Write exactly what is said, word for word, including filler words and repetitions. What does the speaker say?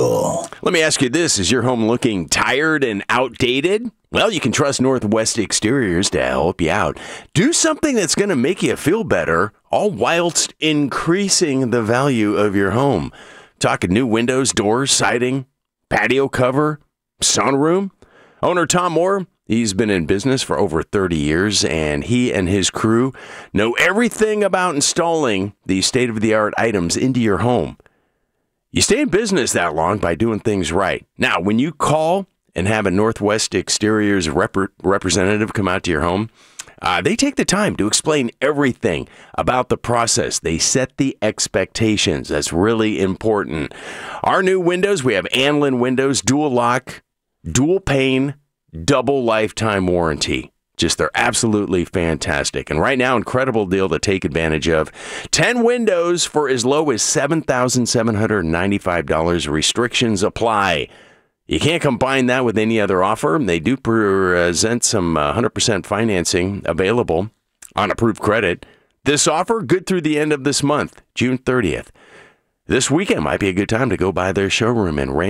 Diesel. Let me ask you this. Is your home looking tired and outdated? Well, you can trust Northwest Exteriors to help you out. Do something that's going to make you feel better, all whilst increasing the value of your home. Talking new windows, doors, siding, patio cover, sunroom. Owner Tom Moore, he's been in business for over thirty years, and he and his crew know everything about installing these state-of-the-art items into your home. You stay in business that long by doing things right. Now, when you call and have a Northwest Exteriors rep- representative come out to your home, uh, they take the time to explain everything about the process. They set the expectations. That's really important. Our new windows, we have Anlin windows, dual lock, dual pane, double lifetime warranty. Just they're absolutely fantastic. And right now, incredible deal to take advantage of. ten windows for as low as seven thousand seven hundred ninety-five dollars. Restrictions apply. You can't combine that with any other offer. They do present some uh, one hundred percent financing available on approved credit. This offer, good through the end of this month, June thirtieth. This weekend might be a good time to go by their showroom in Rancho